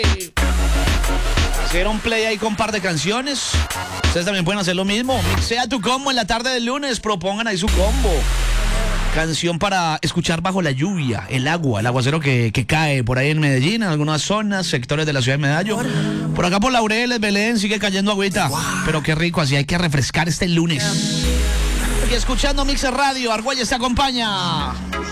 Hicieron play ahí con un par de canciones. Ustedes también pueden hacer lo mismo. Mixea tu combo en la tarde del lunes. Propongan ahí su combo. Canción para escuchar bajo la lluvia, el aguacero que cae por ahí en Medellín, en algunas zonas, sectores de la ciudad de Medallo. Por acá por Laureles, Belén, sigue cayendo agüita. Pero qué rico, así hay que refrescar este lunes. Y escuchando Mixer Radio, Argüelles te acompaña.